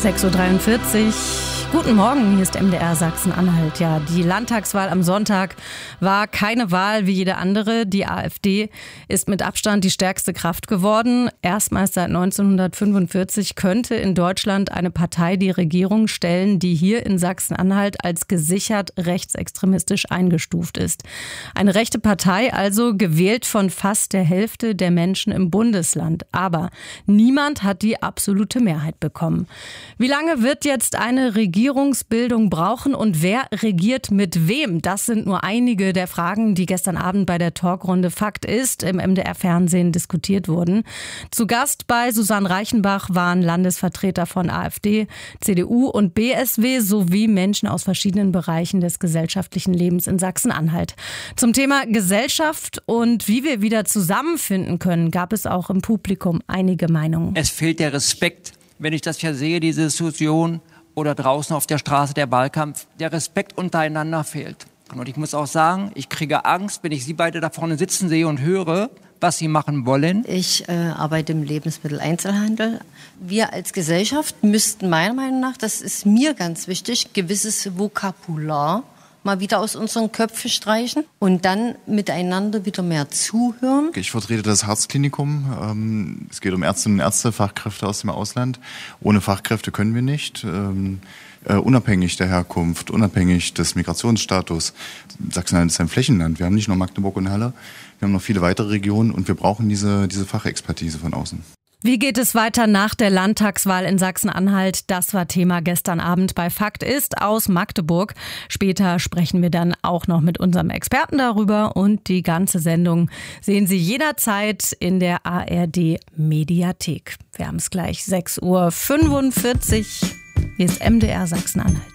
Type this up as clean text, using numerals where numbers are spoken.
6:43 Uhr. Guten Morgen, hier ist MDR Sachsen-Anhalt. Ja, die Landtagswahl am Sonntag war keine Wahl wie jede andere. Die AfD ist mit Abstand die stärkste Kraft geworden. Erstmals seit 1945 könnte in Deutschland eine Partei die Regierung stellen, die hier in Sachsen-Anhalt als gesichert rechtsextremistisch eingestuft ist. Eine rechte Partei, also gewählt von fast der Hälfte der Menschen im Bundesland. Aber niemand hat die absolute Mehrheit bekommen. Wie lange wird jetzt eine Regierungsbildung brauchen und wer regiert mit wem? Das sind nur einige der Fragen, die gestern Abend bei der Talkrunde Fakt ist im MDR-Fernsehen diskutiert wurden. Zu Gast bei Susanne Reichenbach waren Landesvertreter von AfD, CDU und BSW sowie Menschen aus verschiedenen Bereichen des gesellschaftlichen Lebens in Sachsen-Anhalt. Zum Thema Gesellschaft und wie wir wieder zusammenfinden können, gab es auch im Publikum einige Meinungen. Es fehlt der Respekt. Wenn ich das hier sehe, diese Diskussion oder draußen auf der Straße der Wahlkampf, der Respekt untereinander fehlt. Und ich muss auch sagen, ich kriege Angst, wenn ich Sie beide da vorne sitzen sehe und höre, was Sie machen wollen. Ich arbeite im Lebensmitteleinzelhandel. Wir als Gesellschaft müssten meiner Meinung nach, das ist mir ganz wichtig, gewisses Vokabular mal wieder aus unseren Köpfen streichen und dann miteinander wieder mehr zuhören. Ich vertrete das Herzklinikum. Es geht um Ärztinnen und Ärzte, Fachkräfte aus dem Ausland. Ohne Fachkräfte können wir nicht. Unabhängig der Herkunft, unabhängig des Migrationsstatus. Sachsen-Anhalt ist ein Flächenland. Wir haben nicht nur Magdeburg und Halle, wir haben noch viele weitere Regionen und wir brauchen diese Fachexpertise von außen. Wie geht es weiter nach der Landtagswahl in Sachsen-Anhalt? Das war Thema gestern Abend bei Fakt ist aus Magdeburg. Später sprechen wir dann auch noch mit unserem Experten darüber und die ganze Sendung sehen Sie jederzeit in der ARD Mediathek. Wir haben es gleich 6:45 Uhr. Hier ist MDR Sachsen-Anhalt.